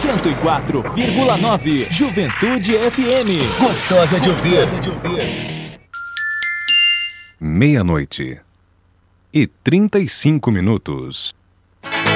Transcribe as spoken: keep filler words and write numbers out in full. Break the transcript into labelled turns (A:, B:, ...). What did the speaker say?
A: cento e quatro vírgula nove Juventude F M. Gostosa de ouvir. Gostosa de ouvir.
B: Meia-noite e trinta e cinco minutos.